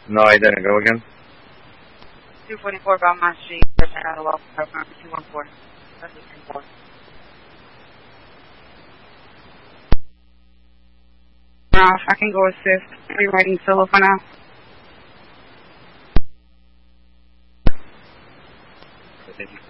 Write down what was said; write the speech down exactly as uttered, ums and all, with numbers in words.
No, I didn't. Go again. two forty-four Belmont Street, person out of welcome program, two one four. That's the same four. Off. I can go assist. Rewriting solo for now. Thank you.